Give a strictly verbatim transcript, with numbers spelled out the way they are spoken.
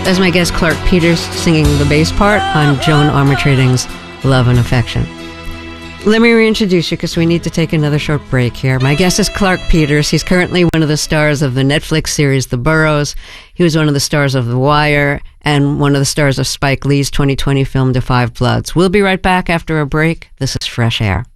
As my guest Clark Peters singing the bass part on Joan Armatrading's Love and Affection. Let me reintroduce you because we need to take another short break here. My guest is Clark Peters. He's currently one of the stars of the Netflix series The Burrows. He was one of the stars of The Wire and one of the stars of Spike Lee's twenty twenty film Da five Bloods. We'll be right back after a break. This is Fresh Air.